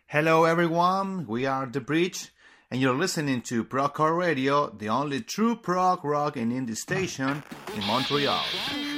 Hello, everyone. We are The Bridge, and you're listening to Procore Radio, the only true prog rock and indie station in Montreal.